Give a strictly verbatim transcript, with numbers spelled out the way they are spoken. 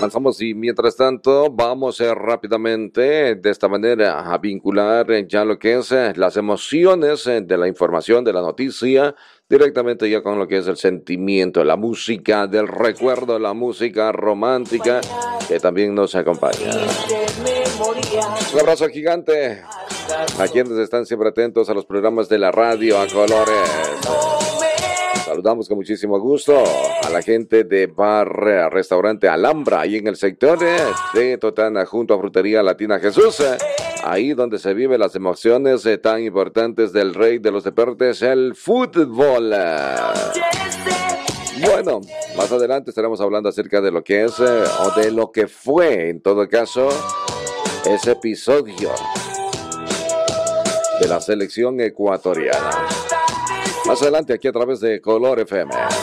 Avanzamos y mientras tanto vamos eh, rápidamente de esta manera a vincular eh, ya lo que es eh, las emociones eh, de la información, de la noticia, directamente ya con lo que es el sentimiento, la música del recuerdo, la música romántica que también nos acompaña. Un abrazo gigante a quienes están siempre atentos a los programas de la radio a colores. Saludamos con muchísimo gusto a la gente de Bar Restaurante Alhambra, ahí en el sector de Totana, junto a Frutería Latina Jesús, ahí donde se viven las emociones tan importantes del rey de los deportes, el fútbol. Bueno, más adelante estaremos hablando acerca de lo que es, o de lo que fue, en todo caso, ese episodio de la selección ecuatoriana. Más adelante aquí a través de Color F M.